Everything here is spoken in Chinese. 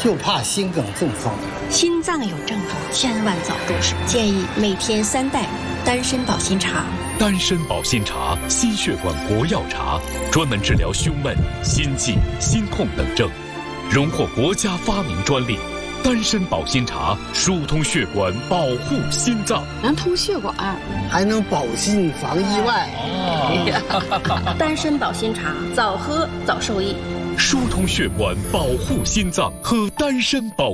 就怕心梗中风。 心脏有症状，千万早住手。建议每天3袋丹参保心茶。 丹参保心茶，心血管国药茶，专门治疗胸闷、心悸、心痛等症，荣获国家发明专利。丹参保心茶疏通血管，保护心脏， 能通血管， 还能保心防意外。 丹参保心茶，早喝早受益。 疏通血管，保护心脏，喝丹参保